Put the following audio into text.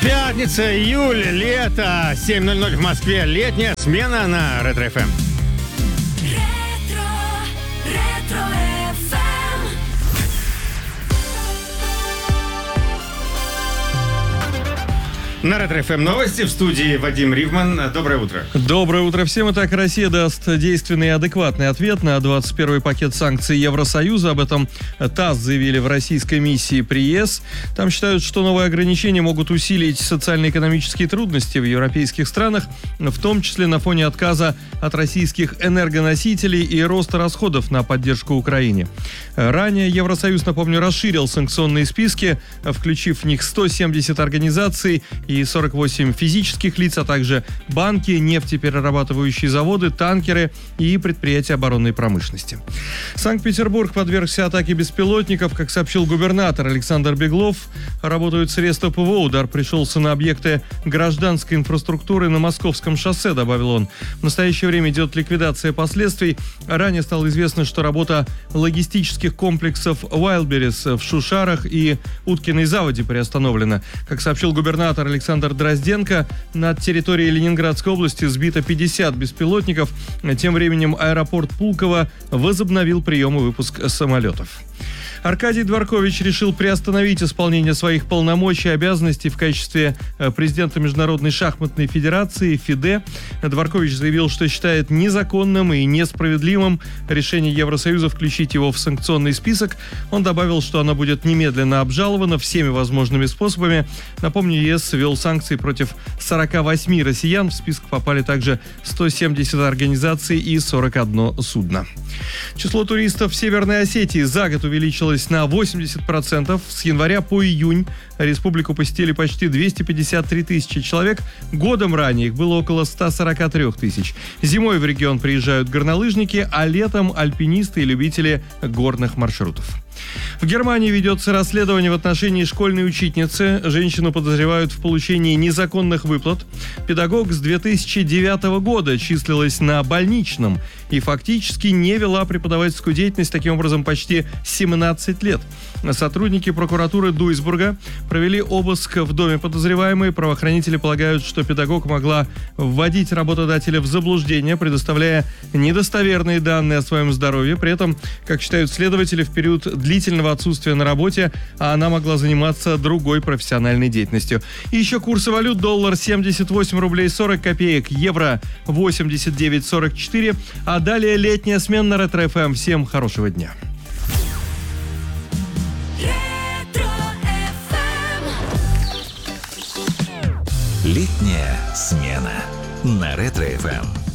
Пятница, июль, лето, 7:00 в Москве. Летняя смена на Ретро-ФМ. На Ретро-ФМ новости, в студии Вадим Ривман. Доброе утро. Доброе утро всем. Итак, Россия даст действенный и адекватный ответ на 21-й пакет санкций Евросоюза. Об этом ТАСС заявили в российской миссии при ЕС. Там считают, что новые ограничения могут усилить социально-экономические трудности в европейских странах, в том числе на фоне отказа от российских энергоносителей и роста расходов на поддержку Украине. Ранее Евросоюз, напомню, расширил санкционные списки, включив в них 170 организаций и 48 физических лиц, а также банки, нефтеперерабатывающие заводы, танкеры и предприятия оборонной промышленности. Санкт-Петербург подвергся атаке беспилотников. Как сообщил губернатор Александр Беглов, работают средства ПВО. Удар пришелся на объекты гражданской инфраструктуры на Московском шоссе, добавил он. В настоящее время идет ликвидация последствий. Ранее стало известно, что работа логистических комплексов Wildberries в Шушарах и Уткиной заводе приостановлена. Как сообщил губернатор Александр Дрозденко, над территорией Ленинградской области сбито 50 беспилотников. Тем временем аэропорт Пулково возобновил прием и выпуск самолетов. Аркадий Дворкович решил приостановить исполнение своих полномочий и обязанностей в качестве президента Международной шахматной федерации ФИДЕ. Дворкович заявил, что считает незаконным и несправедливым решение Евросоюза включить его в санкционный список. Он добавил, что оно будет немедленно обжаловано всеми возможными способами. Напомню, ЕС ввел санкции против 48 россиян. В список попали также 170 организаций и 41 судно. Число туристов в Северной Осетии за год увеличилось на 80%. С января по июнь республику посетили почти 253 тысячи человек. Годом ранее их было около 143 тысяч. Зимой в регион приезжают горнолыжники, а летом альпинисты и любители горных маршрутов. В Германии ведется расследование в отношении школьной учительницы. Женщину подозревают в получении незаконных выплат. Педагог с 2009 года числилась на больничном и фактически не вела преподавательскую деятельность, таким образом, почти 17 лет. Сотрудники прокуратуры Дуйсбурга провели обыск в доме подозреваемой. Правоохранители полагают, что педагог могла вводить работодателя в заблуждение, предоставляя недостоверные данные о своем здоровье. При этом, как считают следователи, в период длительного отсутствия на работе она могла заниматься другой профессиональной деятельностью. И еще курсы валют: доллар 78 рублей 40 копеек, евро 89,44. А далее летняя смена на Ретро-ФМ. Всем хорошего дня. Летняя смена на Ретро-ФМ.